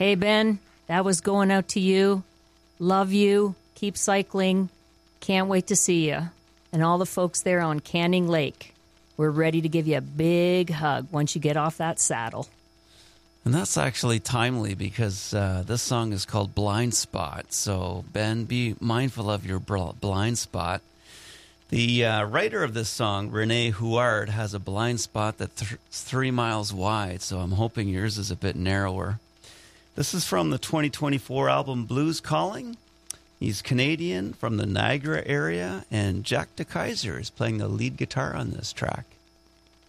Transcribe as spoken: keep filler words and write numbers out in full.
Hey, Ben, that was going out to you. Love you. Keep cycling. Can't wait to see you. And all the folks there on Canning Lake. We're ready to give you a big hug once you get off that saddle. And that's actually timely because uh, this song is called Blind Spot. So, Ben, be mindful of your blind spot. The uh, writer of this song, Renee Huard, has a blind spot that's th- three miles wide. So I'm hoping yours is a bit narrower. This is from the twenty twenty-four album Blues Calling. He's Canadian from the Niagara area, and Jack DeKaiser is playing the lead guitar on this track.